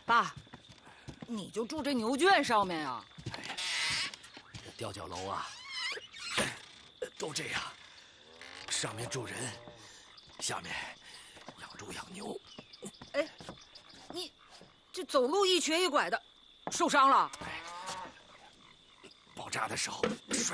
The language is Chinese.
爸，你就住这牛圈上面呀？ 这吊脚楼啊，都这样，上面住人，下面养猪养牛。 哎，你这走路一瘸一拐的，受伤了？ 爆炸的时候